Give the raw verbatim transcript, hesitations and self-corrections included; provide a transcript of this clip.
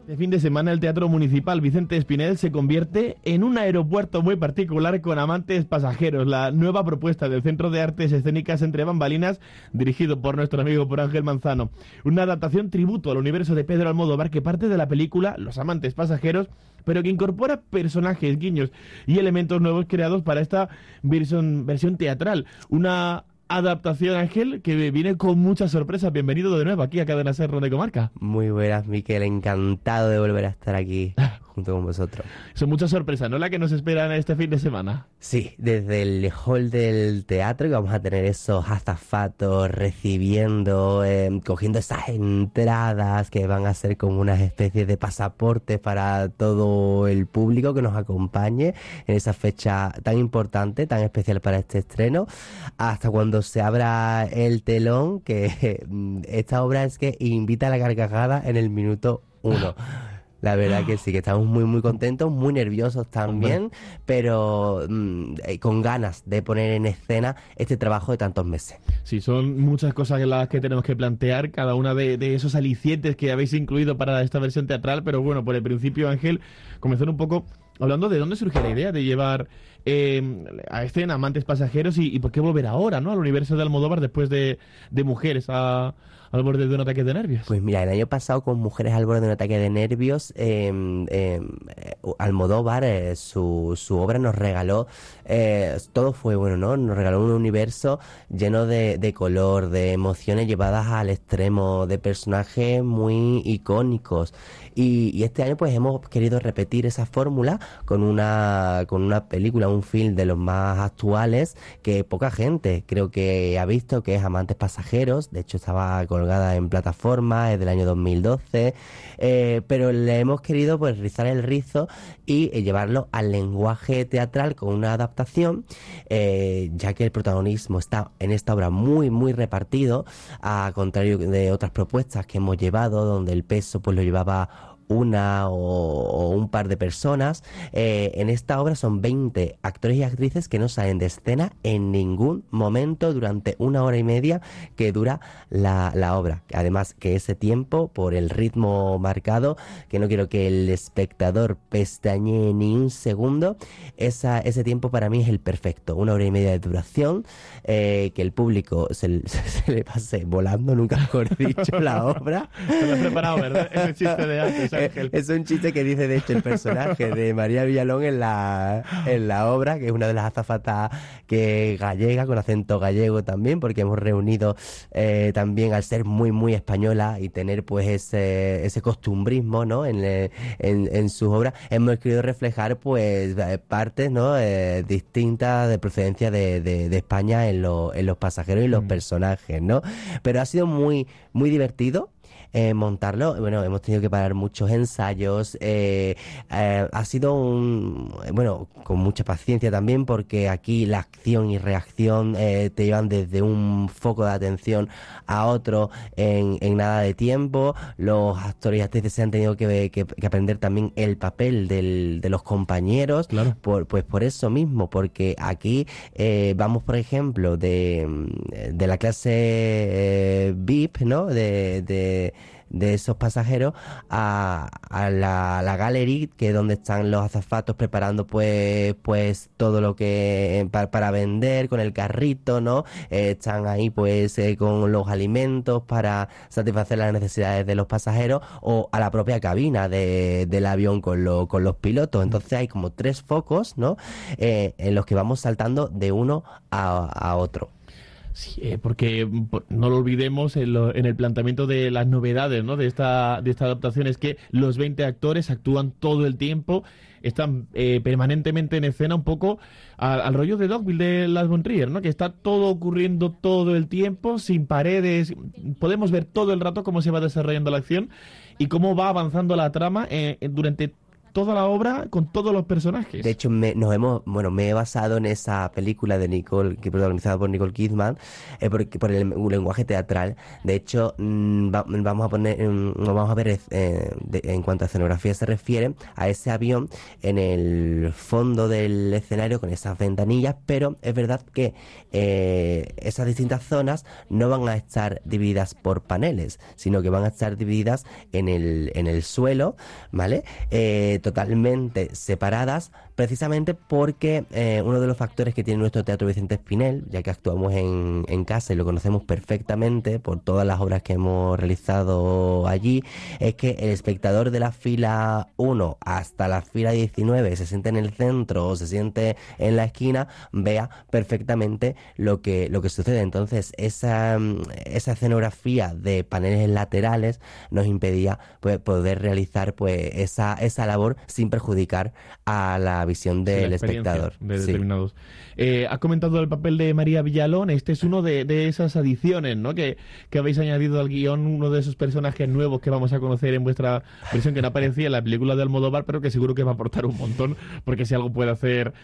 Este fin de semana el Teatro Municipal Vicente Espinel se convierte en un aeropuerto muy particular con amantes pasajeros. La nueva propuesta del Centro de Artes Escénicas Entre Bambalinas, dirigido por nuestro amigo por Ángel Manzano. Una adaptación tributo al universo de Pedro Almodóvar que parte de la película Los amantes pasajeros, pero que incorpora personajes, guiños y elementos nuevos creados para esta versión, versión teatral. Una adaptación, Ángel, que viene con muchas sorpresas. Bienvenido de nuevo aquí a Cadena Ser de Comarca. Muy buenas, Miquel, encantado de volver a estar aquí junto con vosotros. Son muchas sorpresas, ¿no? La que nos esperan este fin de semana. Sí, desde el hall del teatro, que vamos a tener esos azafatos recibiendo, eh, cogiendo esas entradas que van a ser como unas especies de pasaportes para todo el público que nos acompañe en esa fecha tan importante, tan especial para este estreno, hasta cuando se abra el telón, que esta obra es que invita a la carcajada en el minuto uno. La verdad que sí, que estamos muy muy contentos, muy nerviosos también, Hombre. pero mmm, con ganas de poner en escena este trabajo de tantos meses. Sí, son muchas cosas las que tenemos que plantear, cada una de, de esos alicientes que habéis incluido para esta versión teatral, pero bueno, por el principio, Ángel, comenzar un poco hablando de dónde surge la idea de llevar eh, a escena Amantes Pasajeros y, y por qué volver ahora, ¿no?, al universo de Almodóvar después de, de Mujeres a... al borde de un ataque de nervios. Pues mira, el año pasado con Mujeres al borde de un ataque de nervios, eh, eh, Almodóvar, eh, su, su obra nos regaló, eh, todo fue bueno, ¿no? Nos regaló un universo lleno de, de color, de emociones llevadas al extremo, de personajes muy icónicos. Y, y este año pues hemos querido repetir esa fórmula con una, con una película, un film de los más actuales que poca gente creo que ha visto, que es Amantes Pasajeros. De hecho estaba colgada en plataforma, es del año dos mil doce, eh, pero le hemos querido pues rizar el rizo y eh, llevarlo al lenguaje teatral con una adaptación, eh, ya que el protagonismo está en esta obra muy muy repartido, a contrario de otras propuestas que hemos llevado donde el peso pues lo llevaba una o, o un par de personas. Eh, en esta obra son veinte actores y actrices que no salen de escena en ningún momento durante una hora y media que dura la, la obra. Además que ese tiempo, por el ritmo marcado, que no quiero que el espectador pestañee ni un segundo, esa, ese tiempo para mí es el perfecto. Una hora y media de duración, eh, que el público se, se le pase volando, nunca mejor dicho, la obra. Te lo has preparado, ¿verdad? Ese chiste de antes. Es un chiste que dice de hecho el personaje de María Villalón en la, en la obra, que es una de las azafatas que es gallega, con acento gallego también, porque hemos reunido eh, también, al ser muy muy española y tener pues ese, ese costumbrismo, ¿no?, en, en, en sus obras, hemos querido reflejar pues partes, ¿no?, eh, distintas de procedencia de, de, de España en, lo, en los pasajeros y los mm. personajes, ¿no? Pero ha sido muy muy divertido Eh, montarlo. Bueno, hemos tenido que parar muchos ensayos, eh, eh, ha sido un, bueno, con mucha paciencia también, porque aquí la acción y reacción eh, te llevan desde un foco de atención a otro en, en nada de tiempo. Los actores y actrices se han tenido que, que, que aprender también el papel del, de los compañeros, claro. por, pues por eso mismo, porque aquí eh, vamos, por ejemplo, de, de la clase eh, V I P, ¿no?, de, de de esos pasajeros a, a la, la gallery, que es donde están los azafatos preparando pues pues todo lo que para, para vender con el carrito, ¿no? Eh, están ahí pues eh, con los alimentos para satisfacer las necesidades de los pasajeros, o a la propia cabina de, del avión con, lo, con los pilotos. Entonces hay como tres focos, ¿no?, eh, en los que vamos saltando de uno a, a otro. Sí, eh, porque no lo olvidemos en, lo, en el planteamiento de las novedades, ¿no?, de esta de esta adaptación, es que los veinte actores actúan todo el tiempo, están eh, permanentemente en escena, un poco al, al rollo de Dogville de Lars von Trier, ¿no?, que está todo ocurriendo todo el tiempo, sin paredes, podemos ver todo el rato cómo se va desarrollando la acción y cómo va avanzando la trama eh, durante toda la obra con todos los personajes. De hecho, me, nos hemos, bueno, me he basado en esa película de Nicole, que protagonizada por Nicole Kidman, eh, por, por el, el lenguaje teatral. De hecho, mmm, va, vamos a poner, mmm, vamos a ver eh, de, en cuanto a escenografía se refiere a ese avión en el fondo del escenario con esas ventanillas, pero es verdad que eh, esas distintas zonas no van a estar divididas por paneles, sino que van a estar divididas en el, en el suelo, ¿vale? Eh, totalmente separadas, precisamente porque eh, uno de los factores que tiene nuestro Teatro Vicente Espinel, ya que actuamos en, en casa y lo conocemos perfectamente por todas las obras que hemos realizado allí, es que el espectador de la fila uno hasta la fila diecinueve se siente en el centro o se siente en la esquina, vea perfectamente lo que, lo que sucede. Entonces, esa, esa escenografía de paneles laterales nos impedía pues, poder realizar pues esa, esa labor sin perjudicar a la visión del sí, espectador. De sí. determinados. Eh, has comentado el papel de María Villalón. Este es uno de, de esas adiciones, ¿no? Que, que habéis añadido al guión, uno de esos personajes nuevos que vamos a conocer en vuestra versión, que no aparecía en la película de Almodóvar, pero que seguro que va a aportar un montón, porque si algo puede hacer